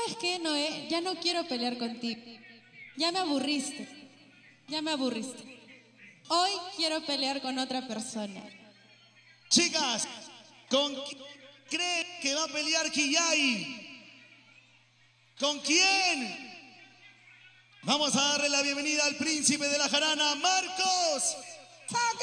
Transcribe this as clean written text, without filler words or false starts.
¿sabes qué, Noé? Ya no quiero pelear contigo. Ya me aburriste. Ya me aburriste. Hoy quiero pelear con otra persona. Chicas, ¿con quién creen que va a pelear Quillay? ¿Con quién? Vamos a darle la bienvenida al príncipe de la jarana, Marcos.